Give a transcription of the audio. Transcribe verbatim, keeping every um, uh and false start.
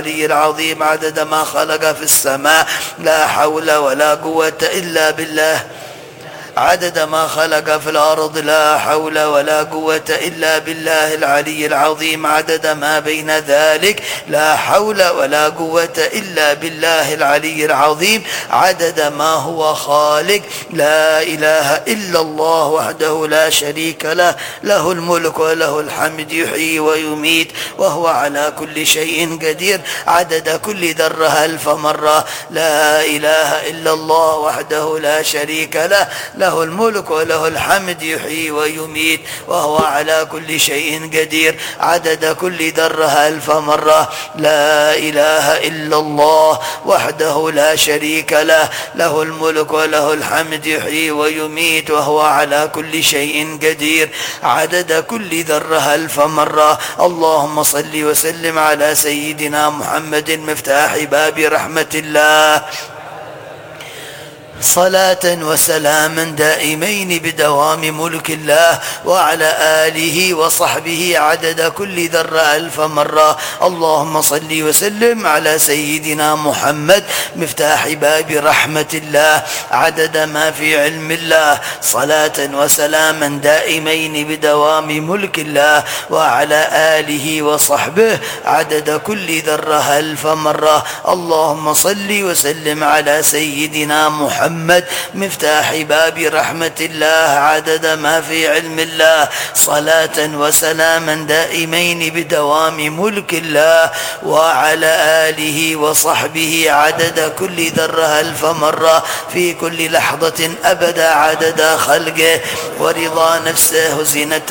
العظيم عدد ما خلق في السماء لا حول ولا قوة إلا بالله عدد ما خلق في الأرض لا حول ولا قوة إلا بالله العلي العظيم عدد ما بين ذلك لا حول ولا قوة إلا بالله العلي العظيم عدد ما هو خالق لا إله إلا الله وحده لا شريك له له الملك وله الحمد يحيي ويميت وهو على كل شيء قدير عدد كل ذرة ألف مرة لا إله إلا الله وحده لا شريك له له الملك وله الحمد يحيي ويميت وهو على كل شيء قدير عدد كل ذرة ألف مرة لا إله إلا الله وحده لا شريك له له الملك وله الحمد يحيي ويميت وهو على كل شيء قدير عدد كل ذرة ألف مرة. اللهم صل وسلم على سيدنا محمد مفتاح باب رحمة الله صلاة وسلاما دائمين بدوام ملك الله وعلى آله وصحبه عدد كل ذرة ألف مرة. اللهم صل وسلم على سيدنا محمد مفتاح باب رحمة الله عدد ما في علم الله صلاة وسلاما دائمين بدوام ملك الله وعلى آله وصحبه عدد كل ذرة ألف مرة. اللهم صل وسلم على سيدنا محمد محمد مفتاح باب رحمة الله عدد ما في علم الله صلاة وسلاما دائمين بدوام ملك الله وعلى آله وصحبه عدد كل ذرة ألف مرة في كل لحظة أبدا عدد خلقه ورضا نفسه وزينة